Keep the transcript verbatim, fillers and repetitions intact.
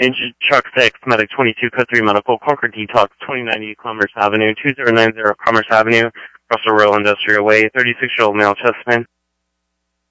Engine Truck six, Medic twenty-two, Code three Medical, Concord Detox, twenty ninety Commerce Avenue, two zero nine zero Commerce Avenue, Russell Royal Industrial Way, thirty-six-year-old male chest pain.